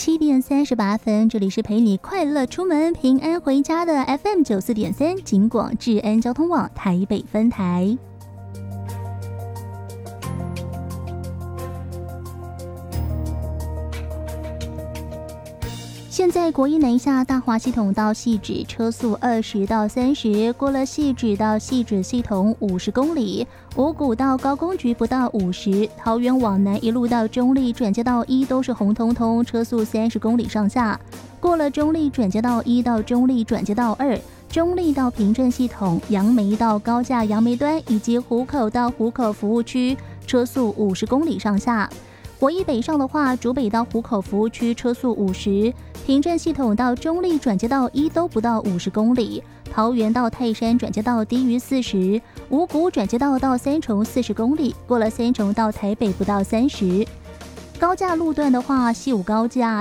7:38，这里是陪你快乐出门、平安回家的 FM 94.3警广治安交通网台北分台。现在国一南下大华系统到汐止车速20到30，过了汐止到汐止系统50公里，五股到高工局不到50，桃园往南一路到中立转接道1都是红彤彤，车速30公里上下。过了中立转接道1到中立转接道2，中立到平镇系统、杨梅到高架杨梅端以及湖口到湖口服务区，车速50公里上下。国一北上的话，竹北到湖口服务区车速50，平镇系统到中立转接道1都不到50公里，桃园到泰山转接道低于40，五股转接道到三重40公里，过了三重到台北不到30。高架路段的话，西武高架